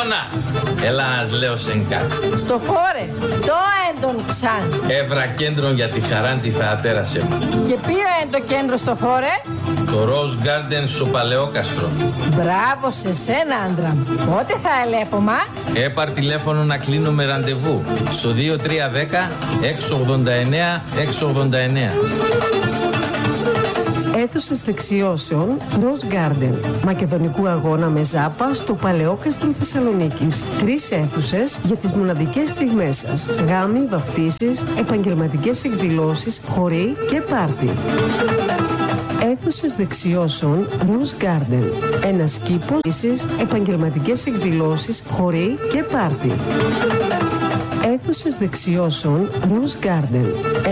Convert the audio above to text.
Αντώνα, έλα να λέω σενκά. Στο φόρε, το έντον ξαν. Έβρα κέντρο για τη χαράντη θεατέρασε μου. Και ποιο είναι το κέντρο στο φόρε? Το Rose Garden στο Παλαιόκαστρο. Μπράβο σε σένα, άντρα μου. Πότε θα ελέπομα? Έπαρ τηλέφωνο να κλείνουμε ραντεβού στο 2310 689 689. Αίθουσες δεξιώσεων Rose Garden. Μακεδονικού αγώνα με ζάπα στο Παλαιόκαστρο Θεσσαλονίκης. 3 αίθουσες για τις μοναδικές στιγμές σας. Γάμοι, βαφτίσεις, επαγγελματικές εκδηλώσεις, χοροί και πάρτι. Αίθουσες δεξιώσεων Rose Garden. Ένας κήπος, επαγγελματικές εκδηλώσεις, χοροί και πάρτι. Αίθουσες δεξιώσεων Rose Garden.